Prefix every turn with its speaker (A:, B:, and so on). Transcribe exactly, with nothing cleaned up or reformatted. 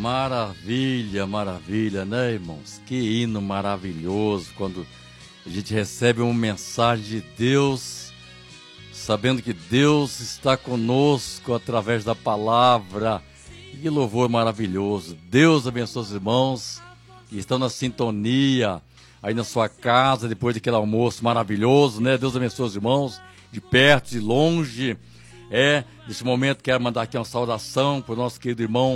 A: Maravilha, maravilha, né, irmãos? Que hino maravilhoso quando a gente recebe uma mensagem de Deus, sabendo que Deus está conosco através da palavra. Que louvor maravilhoso. Deus abençoe os irmãos que estão na sintonia aí na sua casa, depois daquele almoço maravilhoso, né? Deus abençoe os irmãos de perto, de longe. É, nesse momento quero mandar aqui uma saudação para o nosso querido irmão